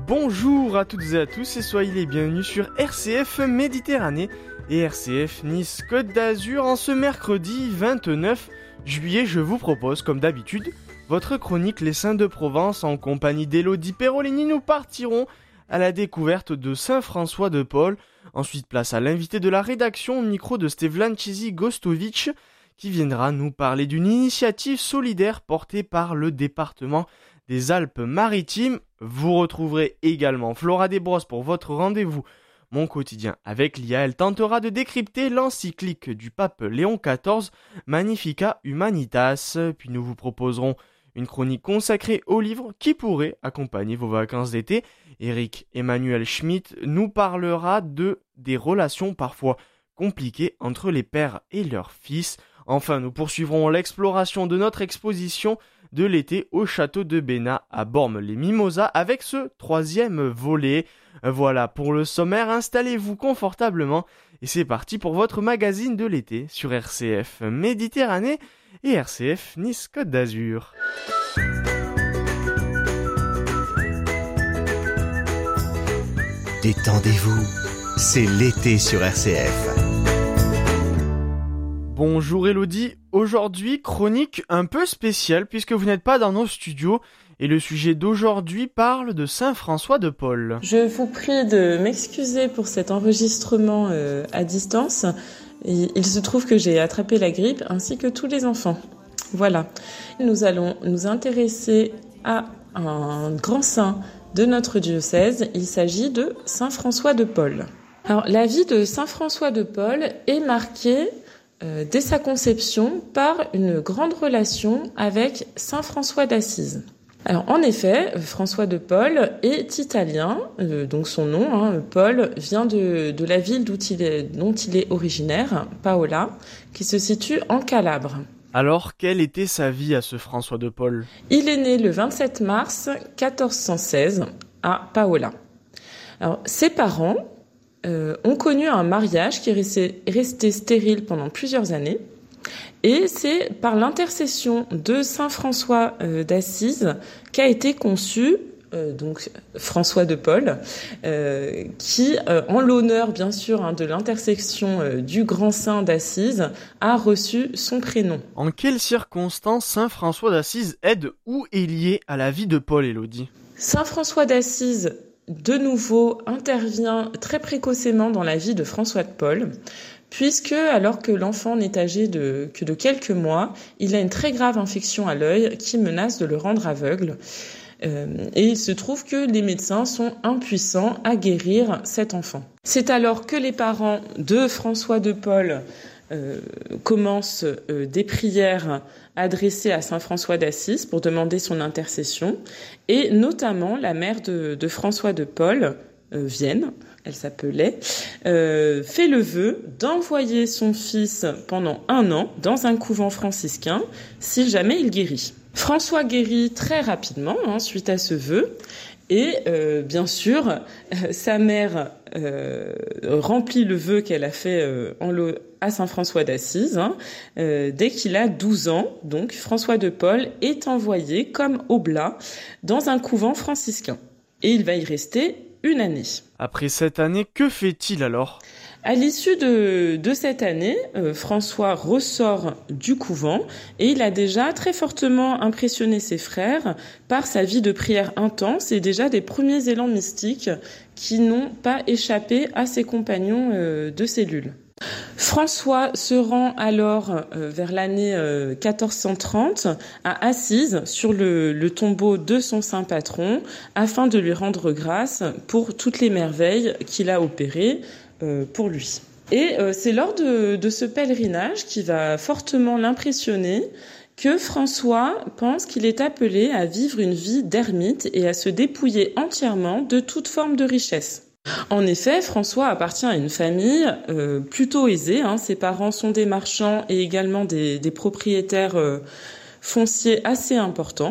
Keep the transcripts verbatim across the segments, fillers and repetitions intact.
Bonjour à toutes et à tous et soyez les bienvenus sur R C F Méditerranée et R C F Nice Côte d'Azur. En ce mercredi vingt-neuf juillet, je vous propose, comme d'habitude, votre chronique Les Saints de Provence en compagnie d'Elodie Perolini. Nous partirons à la découverte de Saint François de Paule. Ensuite, place à l'invité de la rédaction au micro de Stevlan Chizi-Gostovic qui viendra nous parler d'une initiative solidaire portée par le département des Alpes-Maritimes. Vous retrouverez également Flora Desbrosses pour votre rendez-vous Mon quotidien avec l'I A. Elle tentera de décrypter l'encyclique du pape Léon quatorze, Magnificat Humanitas. Puis nous vous proposerons une chronique consacrée aux livres qui pourraient accompagner vos vacances d'été. Eric Emmanuel Schmitt nous parlera de des relations parfois compliquées entre les pères et leurs fils. Enfin, nous poursuivrons l'exploration de notre exposition de l'été au château de Bénat à Bormes-les-Mimosas avec ce troisième volet. Voilà pour le sommaire, installez-vous confortablement et c'est parti pour votre magazine de l'été sur R C F Méditerranée et R C F Nice Côte d'Azur. Détendez-vous, c'est l'été sur R C F. Bonjour Elodie, aujourd'hui chronique un peu spéciale puisque vous n'êtes pas dans nos studios et le sujet d'aujourd'hui parle de Saint François de Paule. Je vous prie de m'excuser pour cet enregistrement euh, à distance. Et il se trouve que j'ai attrapé la grippe ainsi que tous les enfants. Voilà, nous allons nous intéresser à un grand saint de notre diocèse. Il s'agit de Saint François de Paule. Alors la vie de Saint François de Paule est marquée Euh, dès sa conception par une grande relation avec Saint François d'Assise. Alors en effet, François de Paule est italien, euh, donc son nom, hein, Paul, vient de, de la ville d'où il est, dont il est originaire, Paola, qui se situe en Calabre. Alors, quelle était sa vie à ce François de Paule ? Il est né le vingt-sept mars quatorze cent seize à Paola. Alors ses parents Euh, ont connu un mariage qui est resté, resté stérile pendant plusieurs années. Et c'est par l'intercession de Saint François euh, d'Assise qu'a été conçu euh, donc François de Paule, euh, qui, euh, en l'honneur bien sûr hein, de l'intercession euh, du grand saint d'Assise, a reçu son prénom. En quelles circonstances Saint François d'Assise aide ou est lié à la vie de Paule, Elodie ? Saint François d'Assise de nouveau intervient très précocement dans la vie de François de Paule, puisque alors que l'enfant n'est âgé de, que de quelques mois, il a une très grave infection à l'œil qui menace de le rendre aveugle. Euh, et il se trouve que les médecins sont impuissants à guérir cet enfant. C'est alors que les parents de François de Paule Euh, commence euh, des prières adressées à Saint François d'Assise pour demander son intercession, et notamment la mère de, de François de Paule, euh, Vienne, elle s'appelait, euh, fait le vœu d'envoyer son fils pendant un an dans un couvent franciscain si jamais il guérit. François guérit très rapidement hein, suite à ce vœu. Et euh, bien sûr, euh, sa mère euh, remplit le vœu qu'elle a fait euh, en le, à Saint François d'Assise. Hein, euh, dès qu'il a douze ans, donc François de Paule est envoyé comme oblat dans un couvent franciscain. Et il va y rester une année. Après cette année, que fait-il alors ? À l'issue de, de cette année, euh, François ressort du couvent et il a déjà très fortement impressionné ses frères par sa vie de prière intense et déjà des premiers élans mystiques qui n'ont pas échappé à ses compagnons euh, de cellule. François se rend alors euh, vers l'année euh, quatorze cent trente à Assise sur le, le tombeau de son saint patron afin de lui rendre grâce pour toutes les merveilles qu'il a opérées euh, pour lui. Et euh, c'est lors de, de ce pèlerinage qui va fortement l'impressionner que François pense qu'il est appelé à vivre une vie d'ermite et à se dépouiller entièrement de toute forme de richesse. En effet, François appartient à une famille euh, plutôt aisée. Hein. Ses parents sont des marchands et également des, des propriétaires euh, fonciers assez importants.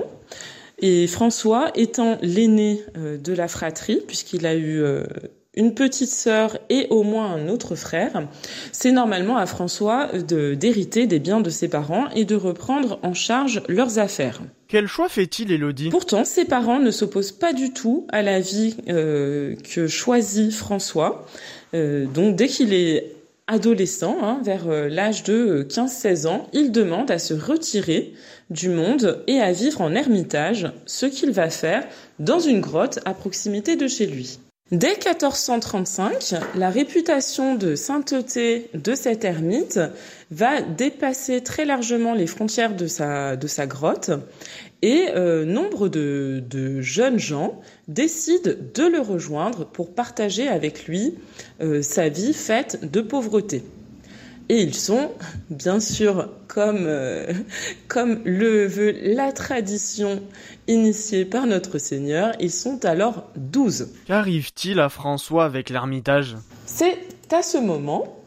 Et François, étant l'aîné euh, de la fratrie, puisqu'il a eu euh, une petite sœur et au moins un autre frère, c'est normalement à François de, d'hériter des biens de ses parents et de reprendre en charge leurs affaires. Quel choix fait-il, Élodie ? Pourtant, ses parents ne s'opposent pas du tout à la vie euh, que choisit François. Euh, donc, dès qu'il est adolescent, hein, vers euh, l'âge de quinze seize ans, il demande à se retirer du monde et à vivre en ermitage, ce qu'il va faire dans une grotte à proximité de chez lui. Dès quatorze cent trente-cinq, la réputation de sainteté de cet ermite va dépasser très largement les frontières de sa, de sa grotte et euh, nombre de, de jeunes gens décident de le rejoindre pour partager avec lui euh, sa vie faite de pauvreté. Et ils sont, bien sûr, comme, euh, comme le veut la tradition initiée par notre Seigneur, ils sont alors douze. Qu'arrive-t-il à François avec l'ermitage ? C'est à ce moment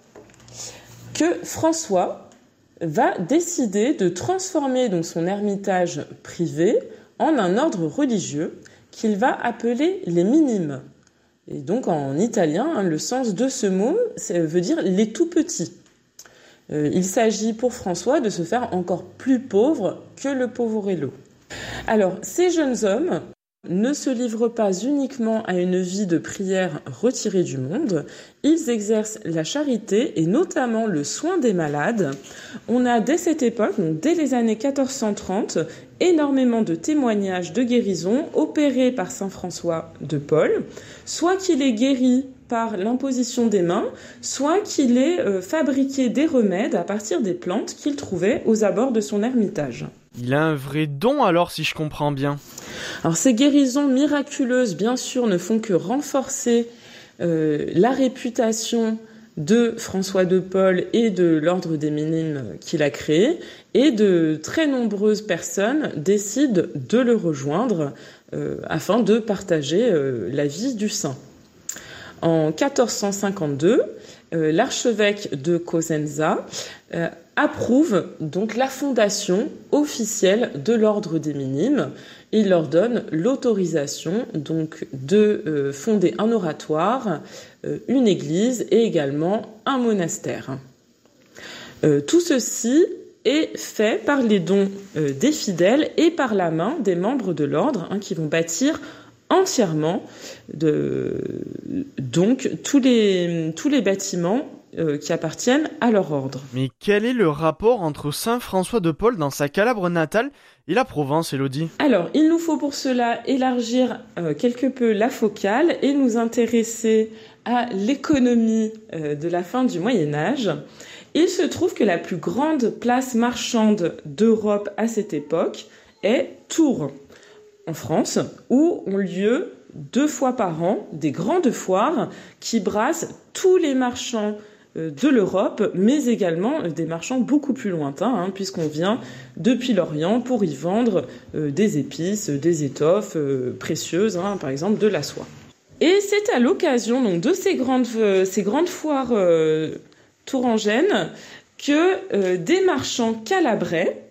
que François va décider de transformer donc son ermitage privé en un ordre religieux qu'il va appeler les minimes. Et donc en italien, hein, le sens de ce mot ça veut dire les tout petits. Euh, il s'agit pour François de se faire encore plus pauvre que le poverello. Alors, ces jeunes hommes ne se livrent pas uniquement à une vie de prière retirée du monde, ils exercent la charité et notamment le soin des malades. On a dès cette époque, donc dès les années quatorze cent trente, énormément de témoignages de guérison opérés par saint François de Paule, soit qu'il est guéri par l'imposition des mains, soit qu'il ait euh, fabriqué des remèdes à partir des plantes qu'il trouvait aux abords de son ermitage. Il a un vrai don alors, si je comprends bien. Alors ces guérisons miraculeuses, bien sûr, ne font que renforcer euh, la réputation de François de Paule et de l'ordre des minimes qu'il a créé, et de très nombreuses personnes décident de le rejoindre euh, afin de partager euh, la vie du saint. En quatorze cent cinquante-deux, euh, l'archevêque de Cosenza euh, approuve donc la fondation officielle de l'ordre des minimes. Il leur donne l'autorisation donc de euh, fonder un oratoire, euh, une église et également un monastère. Euh, tout ceci est fait par les dons euh, des fidèles et par la main des membres de l'ordre hein, qui vont bâtir entièrement de, donc tous les, tous les bâtiments euh, qui appartiennent à leur ordre. Mais quel est le rapport entre saint François de Paule dans sa Calabre natale et la Provence, Élodie ? Alors, il nous faut pour cela élargir euh, quelque peu la focale et nous intéresser à l'économie euh, de la fin du Moyen-Âge. Il se trouve que la plus grande place marchande d'Europe à cette époque est Tours, en France, où ont lieu deux fois par an des grandes foires qui brassent tous les marchands de l'Europe, mais également des marchands beaucoup plus lointains, hein, puisqu'on vient depuis l'Orient pour y vendre euh, des épices, des étoffes euh, précieuses, hein, par exemple de la soie. Et c'est à l'occasion donc de ces grandes, euh, ces grandes foires euh, tourangeaines que euh, des marchands calabrais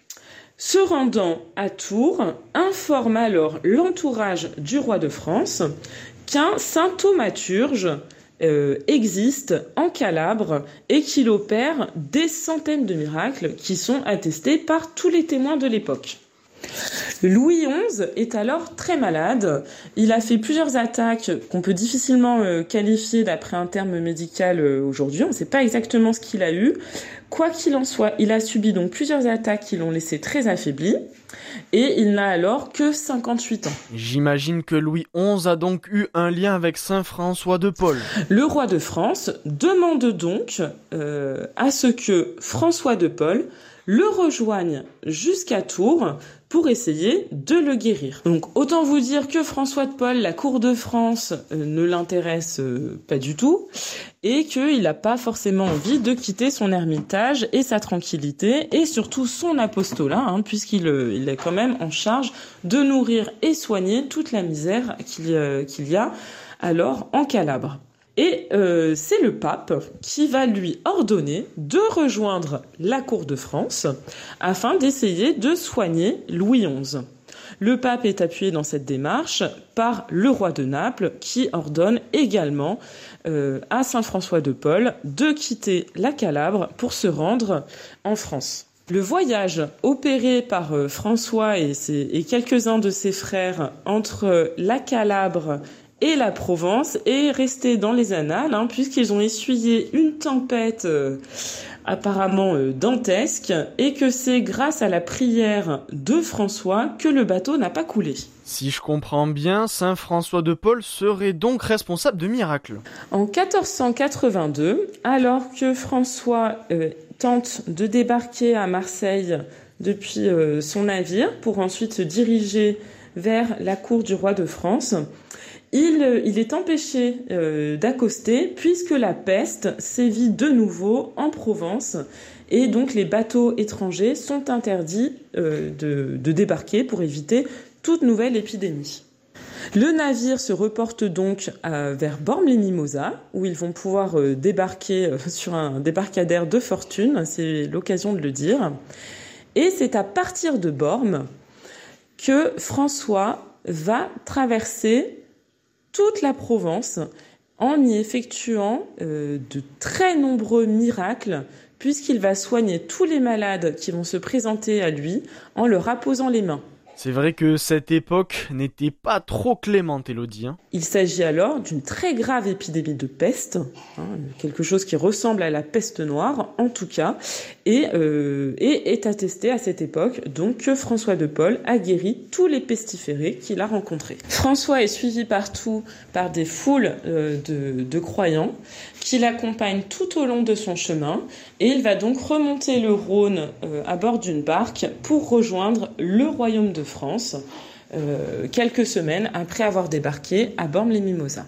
se rendant à Tours, informe alors l'entourage du roi de France qu'un saint thaumaturge euh, existe en Calabre et qu'il opère des centaines de miracles qui sont attestés par tous les témoins de l'époque. Louis onze est alors très malade. Il a fait plusieurs attaques qu'on peut difficilement euh, qualifier d'après un terme médical euh, aujourd'hui. On ne sait pas exactement ce qu'il a eu. Quoi qu'il en soit, il a subi donc plusieurs attaques qui l'ont laissé très affaibli et il n'a alors que cinquante-huit ans. J'imagine que Louis onze a donc eu un lien avec saint François de Paule. Le roi de France demande donc euh, à ce que François de Paule le rejoigne jusqu'à Tours pour essayer de le guérir. Donc autant vous dire que François de Paule, la cour de France, euh, ne l'intéresse euh, pas du tout et qu'il n'a pas forcément envie de quitter son ermitage et sa tranquillité et surtout son apostolat, hein, puisqu'il euh, il est quand même en charge de nourrir et soigner toute la misère qu'il, euh, qu'il y a alors en Calabre. Et euh, c'est le pape qui va lui ordonner de rejoindre la cour de France afin d'essayer de soigner Louis onze. Le pape est appuyé dans cette démarche par le roi de Naples qui ordonne également euh, à saint François de Paule de quitter la Calabre pour se rendre en France. Le voyage opéré par euh, François et, ses, et quelques-uns de ses frères entre la Calabre et la Provence est resté dans les annales, hein, puisqu'ils ont essuyé une tempête euh, apparemment euh, dantesque, et que c'est grâce à la prière de François que le bateau n'a pas coulé. Si je comprends bien, saint François de Paule serait donc responsable de miracles. En quatorze cent quatre-vingt-deux, alors que François euh, tente de débarquer à Marseille depuis euh, son navire pour ensuite se diriger vers la cour du roi de France, il, il est empêché euh, d'accoster puisque la peste sévit de nouveau en Provence et donc les bateaux étrangers sont interdits euh, de, de débarquer pour éviter toute nouvelle épidémie. Le navire se reporte donc euh, vers Bormes-les-Mimosas, où ils vont pouvoir euh, débarquer euh, sur un débarcadère de fortune, c'est l'occasion de le dire. Et c'est à partir de Bormes que François va traverser toute la Provence en y effectuant euh, de très nombreux miracles, puisqu'il va soigner tous les malades qui vont se présenter à lui en leur apposant les mains. C'est vrai que cette époque n'était pas trop clémente, Élodie. Hein. Il s'agit alors d'une très grave épidémie de peste, hein, quelque chose qui ressemble à la peste noire en tout cas, et, euh, et est attesté à cette époque donc que François de Paule a guéri tous les pestiférés qu'il a rencontrés. François est suivi partout par des foules euh, de, de croyants qui l'accompagnent tout au long de son chemin, et il va donc remonter le Rhône euh, à bord d'une barque pour rejoindre le royaume de France, euh, quelques semaines après avoir débarqué à Bormes-les-Mimosas.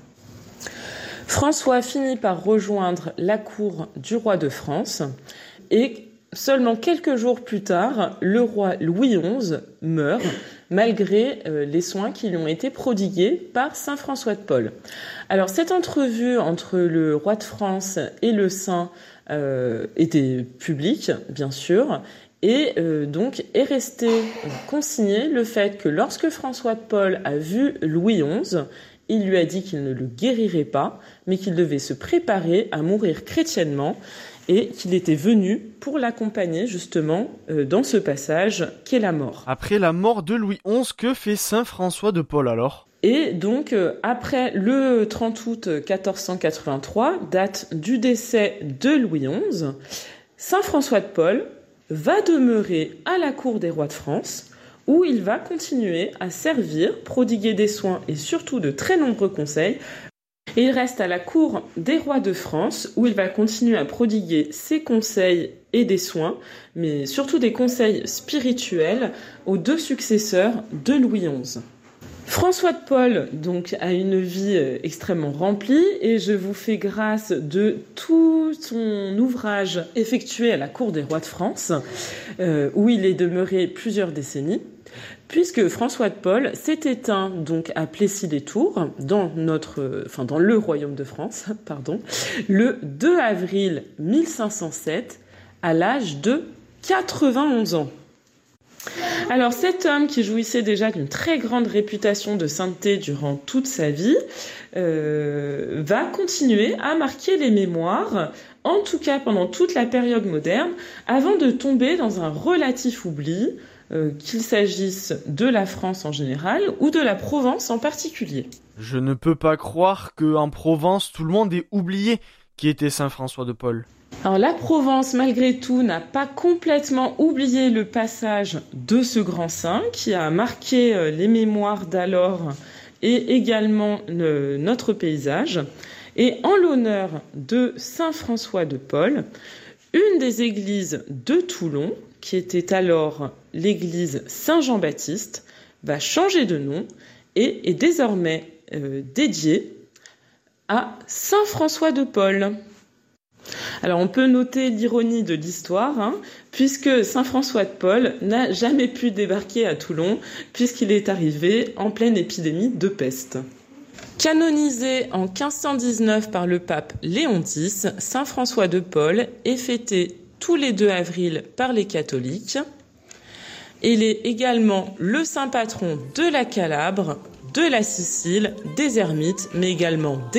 François finit par rejoindre la cour du roi de France, et seulement quelques jours plus tard, le roi Louis onze meurt, malgré euh, les soins qui lui ont été prodigués par saint François de Paule. Alors cette entrevue entre le roi de France et le saint euh, était publique, bien sûr, et euh, donc est resté consigné le fait que lorsque François de Paule a vu Louis onze, il lui a dit qu'il ne le guérirait pas, mais qu'il devait se préparer à mourir chrétiennement, et qu'il était venu pour l'accompagner justement euh, dans ce passage qu'est la mort. Après la mort de Louis onze, que fait saint François de Paule alors ? Et donc, euh, après le trente août quatorze cent quatre-vingt-trois, date du décès de Louis onze, saint François de Paule va demeurer à la cour des rois de France, où il va continuer à servir, prodiguer des soins et surtout de très nombreux conseils. Et il reste à la cour des rois de France, où il va continuer à prodiguer ses conseils et des soins, mais surtout des conseils spirituels aux deux successeurs de Louis onze. François de Paule donc a une vie extrêmement remplie, et je vous fais grâce de tout son ouvrage effectué à la cour des rois de France, euh, où il est demeuré plusieurs décennies, puisque François de Paule s'est éteint donc à Plessis-les-Tours, dans notre, enfin dans le royaume de France, pardon, le deux avril mille cinq cent sept, à l'âge de quatre-vingt-onze ans. Alors cet homme qui jouissait déjà d'une très grande réputation de sainteté durant toute sa vie euh, va continuer à marquer les mémoires, en tout cas pendant toute la période moderne, avant de tomber dans un relatif oubli, euh, qu'il s'agisse de la France en général ou de la Provence en particulier. Je ne peux pas croire qu'en Provence tout le monde ait oublié qui était saint François de Paule. Alors la Provence, malgré tout, n'a pas complètement oublié le passage de ce grand saint qui a marqué les mémoires d'alors et également le, notre paysage. Et en l'honneur de saint François de Paule, une des églises de Toulon, qui était alors l'église Saint-Jean-Baptiste, va changer de nom et est désormais euh, dédiée à saint François de Paule. Alors on peut noter l'ironie de l'histoire, hein, puisque saint François de Paule n'a jamais pu débarquer à Toulon, puisqu'il est arrivé en pleine épidémie de peste. Canonisé en quinze cent dix-neuf par le pape Léon X, saint François de Paule est fêté tous les deux avril par les catholiques. Il est également le saint patron de la Calabre, de la Sicile, des Ermites, mais également des